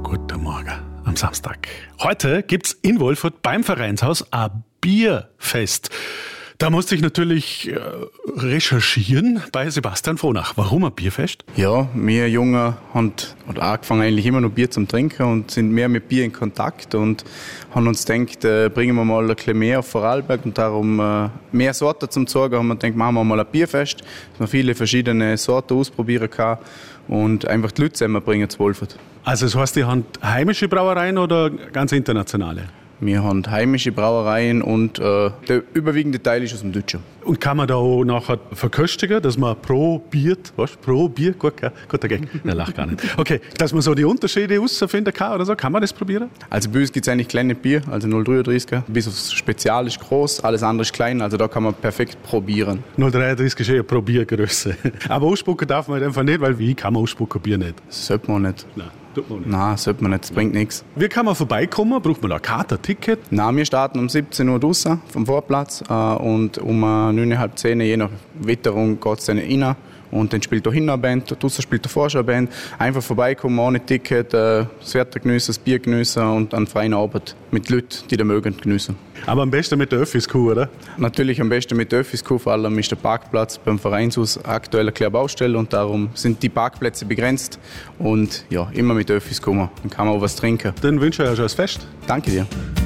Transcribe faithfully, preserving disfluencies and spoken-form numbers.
Guten Morgen am Samstag. Heute gibt's in Wolfurt beim Vereinshaus ein Bierfest. Da musste ich natürlich äh, recherchieren bei Sebastian Frohnach. Warum ein Bierfest? Ja, wir Jungen haben oder angefangen eigentlich immer noch Bier zum Trinken und sind mehr mit Bier in Kontakt und haben uns gedacht, äh, bringen wir mal ein bisschen mehr auf Vorarlberg und darum äh, mehr Sorten zum Zeigen. Haben wir gedacht, machen wir mal ein Bierfest, dass wir viele verschiedene Sorten ausprobieren kann und einfach die Leute zusammenbringen zu Wolfurt. Also das heißt, ihr habt heimische Brauereien oder ganz internationale? Wir haben heimische Brauereien und äh, der überwiegende Teil ist aus dem Deutschen. Und kann man da auch nachher verköstigen, dass man probiert, was? Pro Bier? Gut, guter Gag. Nein, lach gar nicht. Okay, dass man so die Unterschiede herausfinden kann oder so, kann man das probieren? Also bei uns gibt es eigentlich kleine Bier, also null Komma dreiunddreißiger. Bis aufs Spezial ist groß, alles andere ist klein, also da kann man perfekt probieren. null Komma dreiunddreißig ist eher pro Biergröße. Aber ausspucken darf man einfach nicht, weil wie kann man ausspucken Bier nicht? Das sollte man nicht. Nein. Nein, sollte man nicht, das bringt nichts. Wie kann man vorbeikommen? Braucht man da eine Karte, ein Ticket? Nein, wir starten um siebzehn Uhr draussen vom Vorplatz äh, und um äh, neun Uhr dreißig, zehn je nach Witterung geht es dann rein. Und dann spielt da hinten eine Band, draussen spielt davor schon eine Band. Einfach vorbeikommen, ohne Ticket, äh, das Wetter geniessen, das Bier geniessen und einen freien Abend mit Leuten, die da mögen, geniessen. Aber am besten mit der Öffis-Kuh, oder? Natürlich am besten mit der Öffis-Kuh, vor allem ist der Parkplatz beim Vereinshaus aktuell eine kleine Baustelle und darum sind die Parkplätze begrenzt. Und ja, immer mit der Öffis kommen, dann kann man auch was trinken. Dann wünsche ich euch ein Fest. Danke dir.